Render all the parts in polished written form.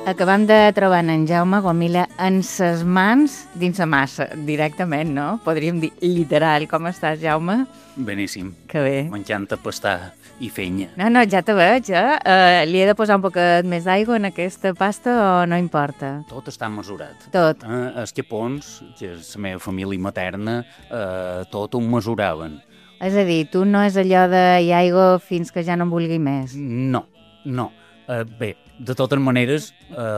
Acabam de trobar en Jaume Gomila en ses mans dins la massa, directament, no? Podríem dir literal. Com estàs, Jaume? Beníssim. Que bé. M'encanta pastar i fenya. No, ja te veig, eh? Li he de posar un poquet més d'aigua en aquesta pasta o no importa? Tot està mesurat. Tot. Els capons, que és la meva família materna, tot ho mesuraven. És a dir, tu no és allò de hi aigua fins que ja no en vulgui més? No. Bé, de totes maneres,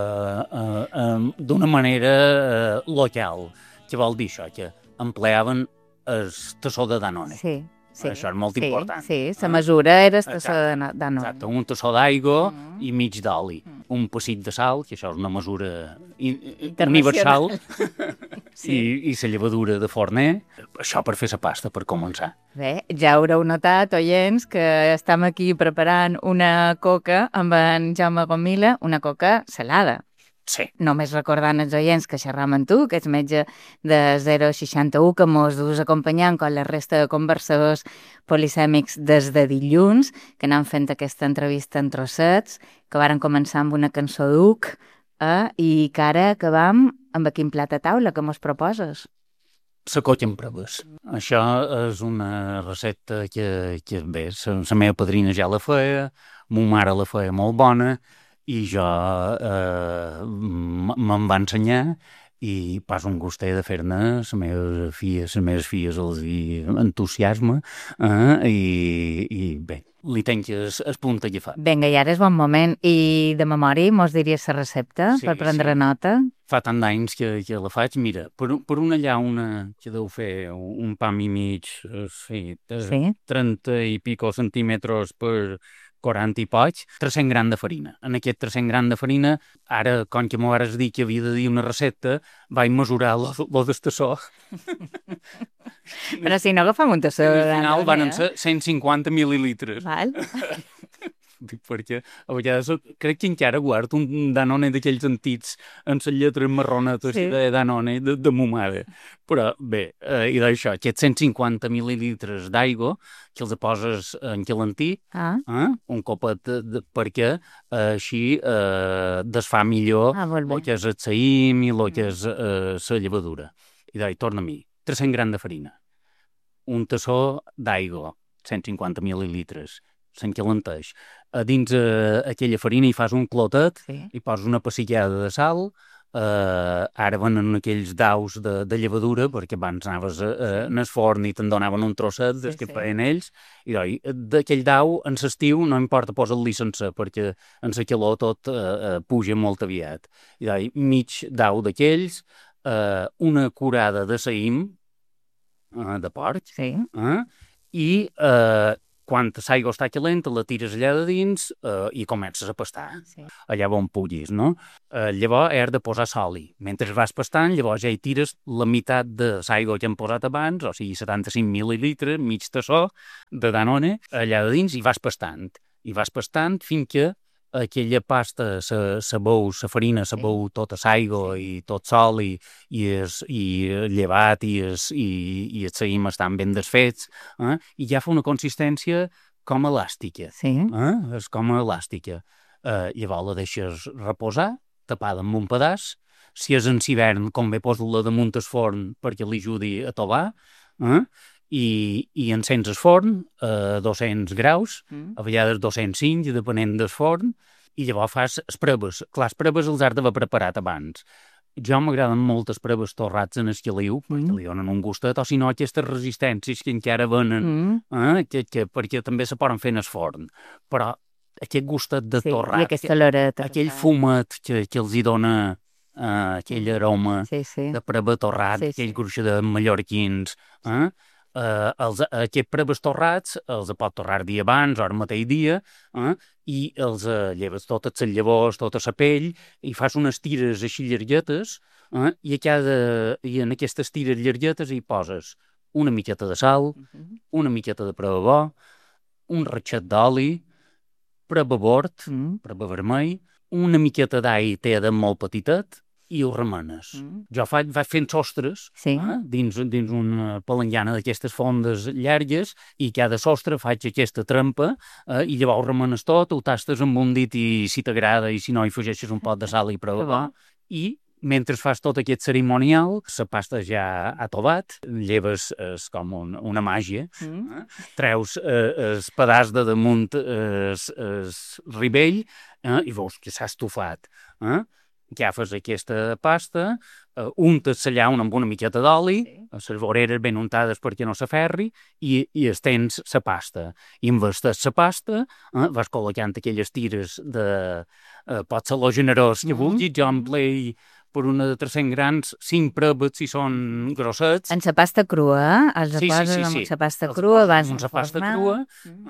d'una manera local. Què vol dir això? Que empleaven el tassó de Danone. Sí. Això és molt important. Sí, la mesura era el tassó de Danone. Exacte, un tassó d'aigua i mig d'oli. Un pessic de sal, que això és una mesura universal, i la llevadura de forner. Això per fer la pasta, per començar. Bé, ja haureu notat, oients, que estem aquí preparant una coca amb en Jaume Gomila, una coca salada. Sí. Només recordant els oients que xerram amb tu, que ets metge de 061, que mos dus acompanyant com la resta de conversadors polisèmics des de dilluns, que anem fent aquesta entrevista en trossets, que varen començar amb una cançó d'Uc, i que ara acabam amb quin plat a taula que mos proposes. La coca amb proves. Això és una recepta que bé, la meva padrina ja la feia, ma mare la feia molt bona, i jo me'n va ensenyar i pas un gustet de fer-ne les meves filles els hi entusiasme i bé, li tenc el punt agafat. Vinga, i ara és bon moment. I de memòria mos diries la recepta per prendre nota? Fa tant d'anys que la faig. Mira, per una llauna que deu fer un pam i mig, 30 i pico centímetres per 40 i poc, 300 grams de farina. En aquest 300 grams de farina, ara, com que m'ho vares dir que havia de dir una recepta, vaig mesurar lo del tassó. Però si no agafem un tassó... Al final van ser 150 mil·lilitres. Val. Dic, perquè a vegades crec que encara guardo un Danone d'aquells antics amb les lletres marronetes de Danone de ma mare. Però bé, i d'això, aquests 150 mil·lilitres d'aigua que els poses en calentí, un copet perquè així desfà millor el que és el saïm i el que és la llevadura. I d'això, torna a mi, 300 grams de farina, un tassó d'aigua, 150 mil·lilitres, s'encalenteix. A dins aquella farina hi fas un clotet, hi poses una passillada de sal, ara venen aquells daus de llevadura, perquè abans anaves en el forn i te'n donaven un trosset des que feien ells, i d'aquell dau, en l'estiu, no importa posar-li sencer, perquè en la calor tot puja molt aviat. I mig dau d'aquells, una curada de saïm, de porc, i quan l'aigua està calenta, la tires allà de dins i comences a pastar. Allà on puguis, no? Llavors has de posar soli. Mentre vas pastant, llavors ja hi tires la meitat de l'aigua que hem posat abans, o sigui, 75 mil·lilitres, mig tassó de Danone, allà de dins, i vas pastant. I vas pastant fins que aquella pasta, la farina, la bou tota l'aigua i tot sol i llevat i el saïm estan ben desfets, i ja fa una consistència com elàstica. És com elàstica. Llavors la deixes reposar, tapada amb un pedaç. Si és en hivern, convé posar-la damunt el forn perquè li ajudi a tovar, i encens el forn a 200 graus, a vegades 205, depenent del forn, i llavors fas les proves. Clar, les proves els has d'haver preparat abans. Jo m'agraden moltes proves torrats en el caliu, perquè li donen un gustet, o si no, aquestes resistències que encara venen, perquè també se poden fer en el forn. Però aquest gustet de torrat, aquell fumet que els hi dona aquell aroma de prova torrat, aquell gruix de mallorquins, aquests preves torrats els pot torrar dia abans o el mateix dia, i els lleves totes les llavors, tota la pell, i fas unes tires així llarguetes, i en aquestes tires llarguetes hi poses una miqueta de sal, una miqueta de preva bo, un ratxet d'oli, preva bord, preva vermell, una miqueta d'all tea molt petitet, i ho remenes. Jo vaig fent sostres dins una palangana d'aquestes fondes llargues i cada sostre faig aquesta trampa i llavors ho remenes tot, ho tastes amb un dit i si t'agrada i si no hi afegeixes un pot de sal i prou i mentre fas tot aquest cerimonial, la pasta ja ha tobat, lleves com una màgia, treus el pedaç de damunt el ribell i veus que s'ha estufat. Agafes aquesta pasta, untes la llauna amb una miqueta d'oli, les voreres ben untades perquè no s'aferri, i estens la pasta. I amb la pasta vas col·locant aquelles tires de... pot ser lo generós que vulguis, jo em plei per una de 300 grans, 5 prèbets si són grossets. En la pasta crua, els poses amb la pasta crua, abans de la pasta crua,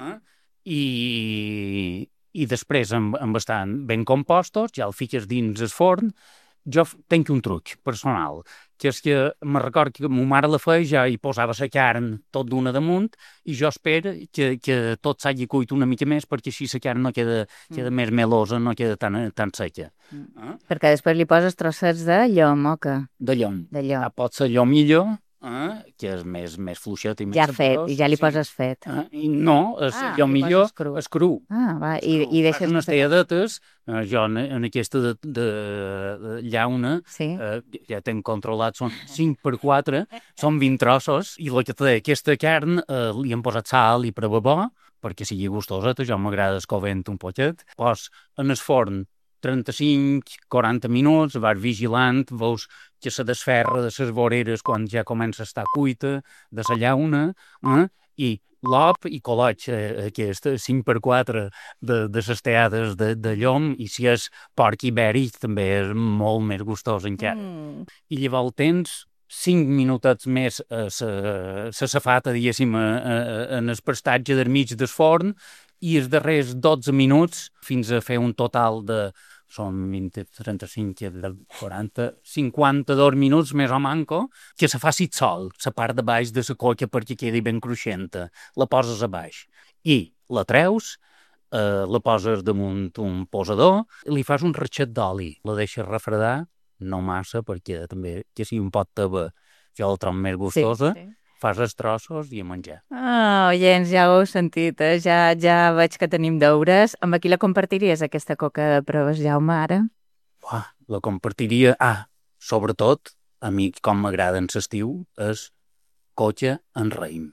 i després, amb bastant ben compostos, ja el fiques dins el forn. Jo tenc un truc personal, que és que me record que ma mare la feia, ja hi posava la carn tot d'una damunt i jo espero que tot s'hagi cuit una mica més perquè així la carn no queda més melosa, no queda tan seca. Perquè després li poses trossets de llom o què? De llom. Pot ser llomillo, que és més fluixet i més saborós. Ja fet, i ja li poses fet. No, llomillo és cru. I deixes... unes talladetes, jo en aquesta de llauna ja tenc controlat, són 5x4, són 20 trossos, i el que té aquesta carn li hem posat sal i prova bo, perquè sigui gustosa, jo m'agrada escovent un poquet, pos en el forn 35-40 minuts, vas vigilant, veus que se desferra de les voreres quan ja comença a estar cuita, de la llauna, i l'op i col·loig aquest 5x4 de les teades de llom, i si és porc ibèric també és molt més gustós encara. I llavors tens 5 minutets més la safata, diguéssim, en el prestatge del mig del forn, i els darrers 12 minuts fins a fer un total de són 20, 35, 40, 52 minuts més o manco, que se faci sol, la part de baix de la coca perquè quedi ben cruixenta. La poses a baix i la treus, la poses damunt un posador, li fas un ratxet d'oli, la deixes refredar, no massa perquè també que sigui un pot teva, jo la trobo més gustosa, fas els trossos i a menjar. Oients, ja ho heu sentit, ja veig que tenim deures. Amb qui la compartiries, aquesta coca de proves, Jaume, ara? La compartiria... sobretot, a mi com m'agrada en l'estiu, és cotxa en raïm.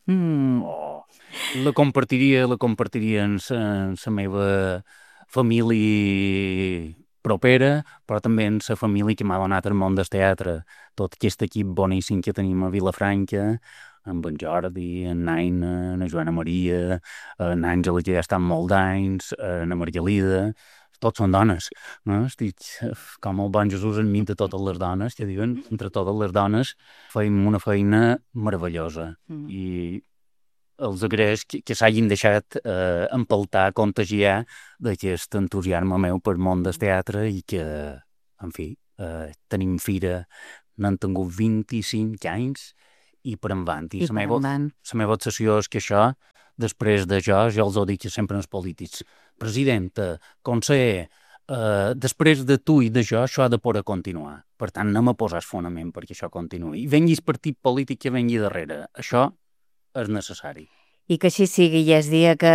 La compartiria en la meva família propera, però també en la família que m'ha donat el món del teatre. Tot aquest equip boníssim que tenim a Vilafranca, amb en Jordi, en Naina, en Joana Maria, en Àngela, que ja estan molt d'anys, en Margalida, tots són dones. Estic com el bon Jesús enmig de totes les dones, que diuen, entre totes les dones, feim una feina meravellosa. I els agraeix que s'hagin deixat empeltar, contagiar d'aquest entusiasme meu per món del teatre i que, en fi, tenim fira, n'han tingut 25 anys i per endavant. I la meva obsessió és que això, després de jo els ho dic sempre als polítics. Presidenta, conseller, després de tu i de jo, això ha de poder continuar. Per tant, anem a posar fonament perquè això continuï. I vengui el partit polític que vengui darrere. Això és necessari. I que així sigui, i el dia que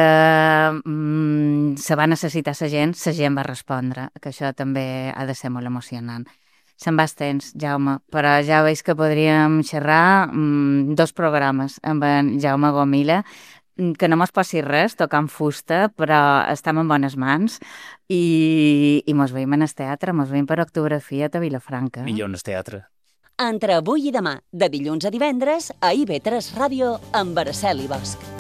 se va necessitar la gent va respondre, que això també ha de ser molt emocionant. Se'n va el temps, Jaume, però ja veig que podríem xerrar 2 programes amb en Jaume Gomila, que no mos passi res tocant fusta, però estem en bones mans i mos veiem en el teatre, mos veiem per Octografia a Vilafranca. Millor en el teatre. Entre avui i demà, de dilluns a divendres, a IB3 Ràdio, amb Araceli Bosch.